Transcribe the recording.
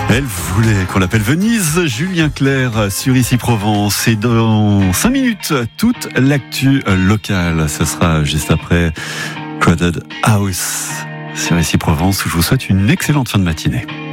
Elle voulait qu'on l'appelle Venise. Julien Clerc sur Ici Provence. Et dans 5 minutes, toute l'actu locale. Ce sera juste après Crowded House sur Ici Provence, où je vous souhaite une excellente fin de matinée.